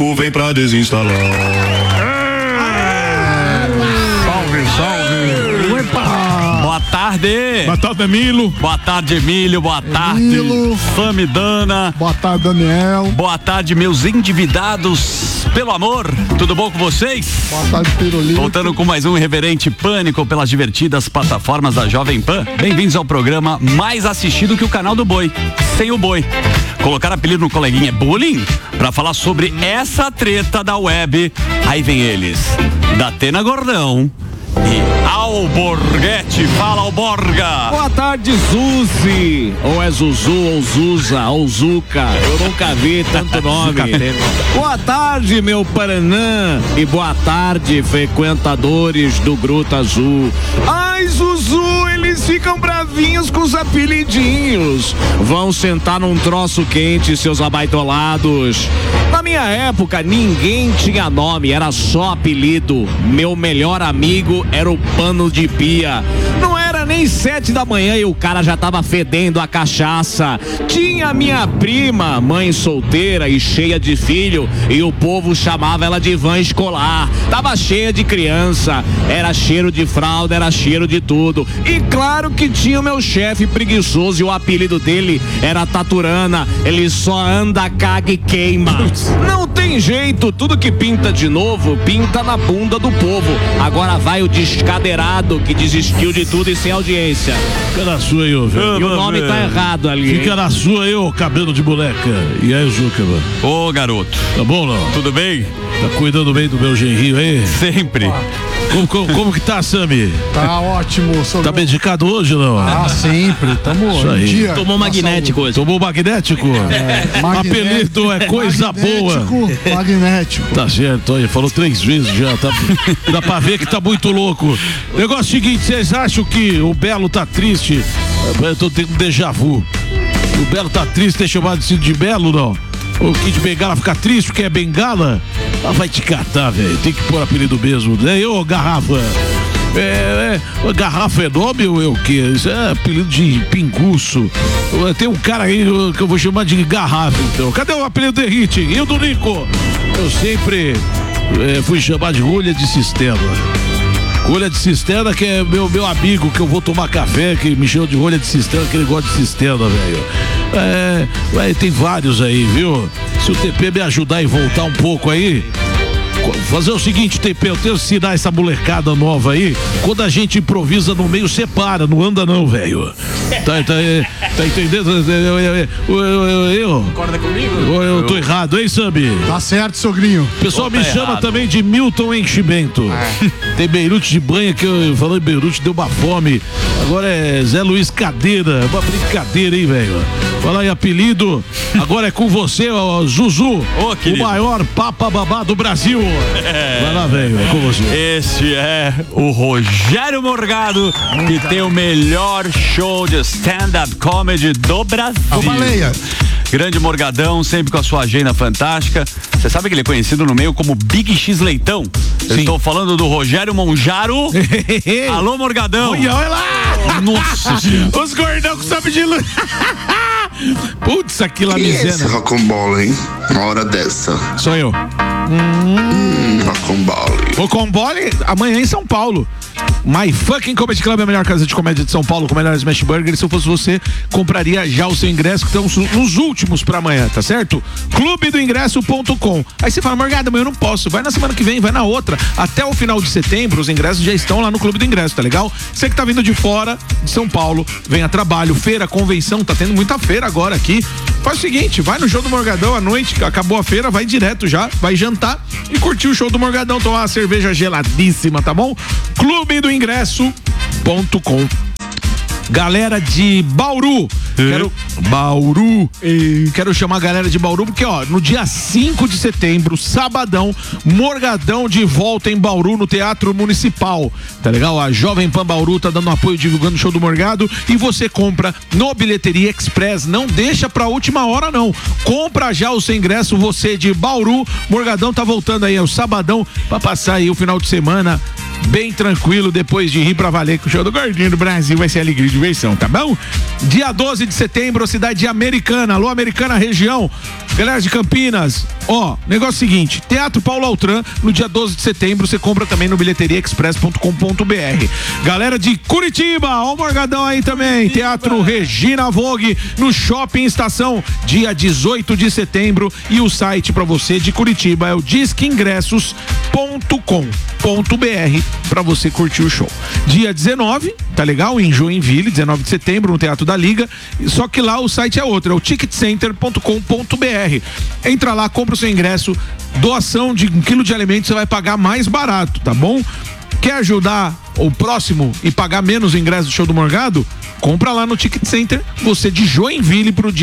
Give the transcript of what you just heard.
Vem pra desinstalar. Salve, salve. Boa tarde. Boa tarde, Emílio. Boa tarde, Emílio. Boa tarde, Samidana. Boa tarde, Daniel. Boa tarde, meus endividados pelo amor. Tudo bom com vocês? Boa tarde, Pirulito. Voltando com mais um Irreverente Pânico pelas divertidas plataformas da Jovem Pan. Bem-vindos ao programa mais assistido que o canal do Boi, sem o Boi. Colocar apelido no coleguinha é bullying? Pra falar sobre essa treta da web, aí vem eles, Datena Gordão e Alborguete. Fala, Alborga. Boa tarde, Zuzi. Ou é Zuzu, ou Zuza, ou Zuca. Eu nunca vi tanto nome. Boa tarde, meu Paranã. E boa tarde, frequentadores do Gruta Azul. Ai, Zuzu, eles ficam bravinhos com os apelidinhos. Vão sentar num troço quente, seus abaitolados. Na minha época, ninguém tinha nome, era só apelido. Meu melhor amigo era o Pano de Pia. Não era nem 7 da manhã e o cara já tava fedendo a cachaça. Tinha minha prima, mãe solteira e cheia de filho, e o povo chamava ela de van escolar. Tava cheia de criança, era cheiro de fralda, era cheiro de tudo. E claro que tinha o meu chefe preguiçoso e o apelido dele era Taturana. Ele só anda, caga e queima. Não tem jeito, tudo que pinta de novo, pinta na bunda do povo. Agora vai o descadeirado que desistiu de tudo e sem audiência. Fica na sua aí, ô velho. E o nome tá errado ali. Fica na sua aí, ô cabelo de moleca. E aí, Zuca, mano? Ô, garoto. Tá bom, não? Tudo bem? Tá cuidando bem do meu genrinho aí? Sempre. Como que tá, Sami? Tá ótimo. Tá medicado hoje, não? Ah, sempre. Tamo Isso aí. em dia. Tomou magnético hoje. Tomou magnético? Apelido é coisa boa. Magnético. Tá certo, aí, falou 3 vezes já, tá, dá pra ver que tá muito louco. Negócio seguinte, vocês acham que o Belo tá triste? Eu tô tendo um déjà vu. O Belo tá triste, ter chamado de Cid de Belo, não? O Kid Bengala fica triste porque é Bengala? Ah, vai te catar, velho, tem que pôr apelido mesmo, né? Ô, Garrafa. Garrafa é nome ou é o quê? Isso é apelido de pinguço. Tem um cara aí que eu vou chamar de Garrafa, então. Cadê o apelido de Hit? E o do Nico? Eu sempre fui chamar de rolha de cisterna. Rolha de cisterna, que é meu amigo, que eu vou tomar café, que me chama de rolha de cisterna, que ele gosta de cisterna, velho. Tem vários aí, viu? Se o TP me ajudar e voltar um pouco aí, fazer o seguinte, TP, eu tenho que ensinar essa molecada nova aí. Quando a gente improvisa no meio, separa, não anda não, velho. Tá entendendo? Concorda comigo? Eu tô errado, hein, Sambi? Tá certo, sogrinho. O pessoal me chama também de Milton Enchimento. Tem Beirute de banha, que eu falei em Beirute, deu uma fome. Agora é Zé Luiz Cadeira. Uma brincadeira, hein, velho? Fala aí, apelido. Agora é com você, ó, Zuzu. O maior papa babá do Brasil. Vai lá, velho, é com você. Este é o Rogério Morgado, que tem o melhor show de stand-up comedy do Brasil. A baleia. Grande Morgadão, sempre com a sua agenda fantástica. Você sabe que ele é conhecido no meio como Big X Leitão? Eu estou falando do Rogério Monjaro. Alô, Morgadão. Olha lá. Nossa senhora. Os gordão que sabem de luz. Putz, aquilo Quem é esse rocambole, hein? Uma hora dessa. Sou eu. Rocambole. Rocambole, amanhã em São Paulo. My Fucking Comedy Club é a melhor casa de comédia de São Paulo, com o melhor smash burger. Se eu fosse você, compraria já o seu ingresso, que estão nos últimos pra amanhã, tá certo? clubedoingresso.com. Aí você fala, Morgado, amanhã eu não posso. Vai na semana que vem, vai na outra. Até o final de setembro, os ingressos já estão lá no Clube do Ingresso, tá legal? Você que tá vindo de fora de São Paulo, vem a trabalho, feira, convenção, tá tendo muita feira agora aqui. Faz o seguinte, vai no show do Morgadão à noite, acabou a feira, vai direto já, vai jantar e curtir o show do Morgadão, tomar uma cerveja geladíssima, tá bom? clubedoingresso.com. Galera de Bauru, quero chamar a galera de Bauru, porque ó, no dia 5 de setembro, sabadão, Morgadão de volta em Bauru, no Teatro Municipal, tá legal? A Jovem Pan Bauru tá dando apoio, divulgando o show do Morgado, e você compra no Bilheteria Express, não deixa pra última hora não, compra já o seu ingresso, você de Bauru. Morgadão tá voltando aí, é o sabadão, pra passar aí o final de semana bem tranquilo, depois de rir pra valer, que o show do Gordinho do Brasil vai ser alegria e diversão, tá bom? Dia 12 de setembro, cidade de Americana. Alô, Americana, região. Galera de Campinas, Ó, negócio seguinte, Teatro Paulo Altran, no dia 12 de setembro, você compra também no bilheteriaexpress.com.br. Galera de Curitiba, ó o Morgadão aí também, Teatro Regina Vogue, no Shopping Estação, dia 18 de setembro, e o site pra você de Curitiba é o disqueingressos.com.br pra você curtir o show. Dia 19, tá legal? Em Joinville, 19 de setembro, no Teatro da Liga, só que lá o site é outro, é o ticketcenter.com.br. Entra lá, compra o seu ingresso, doação de 1 quilo de alimento você vai pagar mais barato, tá bom? Quer ajudar o próximo e pagar menos o ingresso do show do Morgado? Compra lá no Ticket Center, você de Joinville pro dia